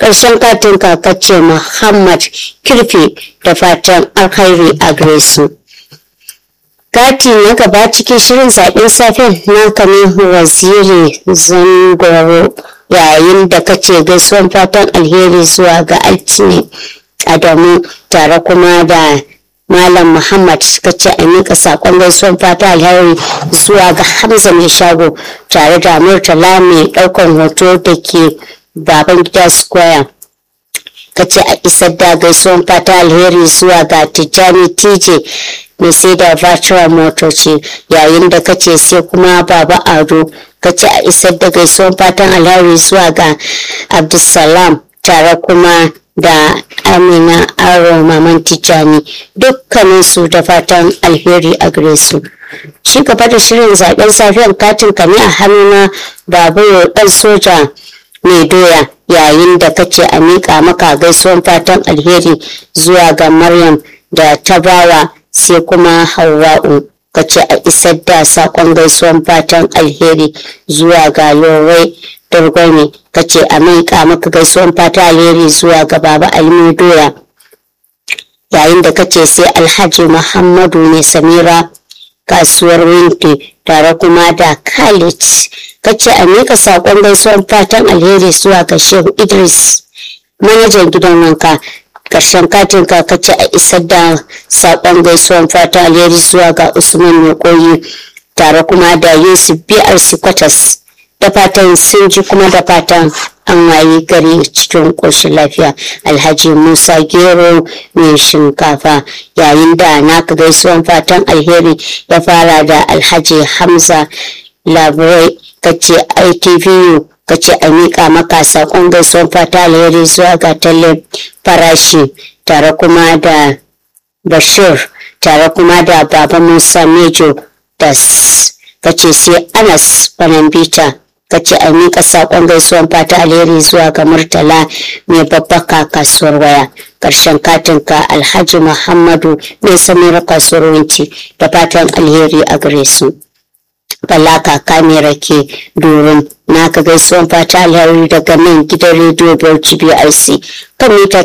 ƙarshen katin ce Muhammad Kirfi da fatan alkhairi a gare su. Kati na gaba cikin shirin zaɓen safen na kamin Waziri Zangoro, yayin da kace gaisuwan fatan alheri zuwa ga Altine Adamu tare kuma da Malam Muhammad suka ce a miƙa saƙon gaisuwan fata alheri zuwa ga Hamza mai shago tare da Murtala mai ɗaukan hoto da ke Babangida Square. Kace a isar da gaisuwan fata alheri zuwa ga Tijjani TJ mai sai da virtual motoci, yayin da kace sai kuma Baba Ado kace a isar da gaisuwan fatan alheri zuwa ga Abdulsalam tare kuma da Amina Aro Maman Tijjani, dukkaninsu da fatan alheri a gare su. Shi gaba da shirin zaben safiyar katin ka ne a hannuna Babu ɗan soja mai doya, yayin da kace a miƙa maka gaisuwan fatan alheri zuwa ga Maryam da Tabawa sai kuma Hawwa'u. Kace a isar da saƙon gaisuwan fatan alheri zuwa ga Lorai Dargwani, kace a miƙa maka gaisuwan fatan alheri zuwa ga Baba Alimi Doya, yayin da kace sai Alhaji Muhammadu ne Samira kasuwar Winti tare kuma da Khalid. Kace a miƙa saƙon gaisuwan fatan alheri zuwa ga Shehu Idris manajan gidan wanka. Ƙarshen katin ka kace a isar da saƙon gaisuwan fatan alheri zuwa ga Usman Mekoyi tare kuma da Yusuf BRC Kwatas, da fatan sun ji kuma da fatan an wayi gari cikin ƙoshin lafiya. Alhaji Musa Gero mai shinkafa, yayin da naka gaisuwan fatan alheri ya fara da Alhaji Hamza Labarai kace ITVU kace a miƙa maka saƙon gaisuwan fatan alheri zuwa ga Talle Farashi tare kuma da Bashir tare kuma da Baba Musa Mejo das, kace sai Anas Banambita kace a miƙa saƙon gaisuwan fata alheri zuwa ga Murtala mai babbaka kasuwar waya. Ƙarshen katin ka Alhaji Muhammadu mai Samira kasuwar Winci, da fatan alheri a gare su. Bala kaka mai rake dorin naka gaisuwan fata alheri daga nan gidan rediyo Bauchi BRC kan mita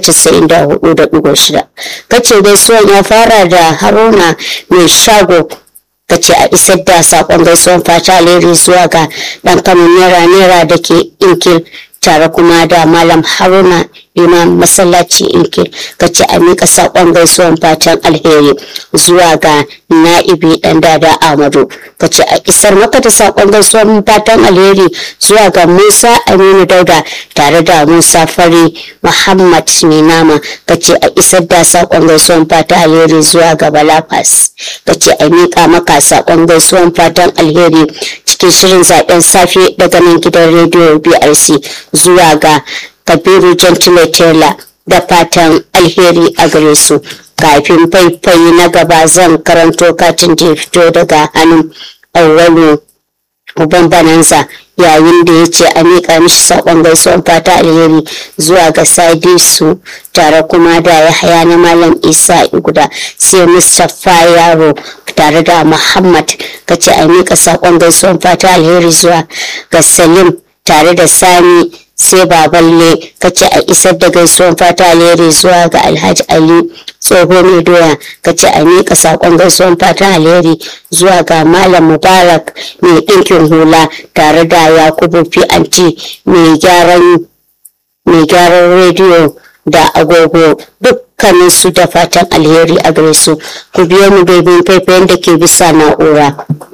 94.6. Kace gaisuwan ya fara da Haruna mai shago, kace a isar da saƙon gaisuwan fata alheri zuwa ga ɗan Kano naira da ke Inkil tare kuma da Malam Haruna Imam masallaci Inkil. Kace a miƙa saƙon gaisuwan fatan alheri zuwa ga Na'ibi ɗan Dada Ahmadu. Kace a isar maka da saƙon gaisuwan fatan alheri zuwa ga Musa Aminu Dauda tare da Musa Fari Muhammad Ninama. Kace a isar da saƙon gaisuwan fatan alheri zuwa ga Balafas. Kace a miƙa maka saƙon gaisuwan fatan alheri cikin shirin zaɓen safe daga nan gidan rediyo BRC zuwa ga Kabiru Gentile Tela, da fatan alheri a gare su. Kafin faifai na gaba zan karanto katin da ya fito daga hannun Auwalu Uban Bananza, yayin da ya ce a miƙa mishi saƙon gaisuwan fata alheri zuwa ga Sadisu tare kuma da Yahaya na Malam Isa Iguda sai Mustapha Yaro tare da Muhammad. Kace a miƙa saƙon gaisuwan fata alheri zuwa ga Salim tare da Sani sai Baballe. Kace a isar da gaisuwan fata alheri zuwa ga Alhaji Ali Tsoho mai doya. Kace a miƙa saƙon gaisuwan fata alheri zuwa ga Malam Mubarak mai ɗinkin hula tare da Yakubu P&T mai gyaran rediyo da agogo, dukkaninsu da fatan alheri a gare su. Ku biyo mu domin faifayen da ke bisa na'ura.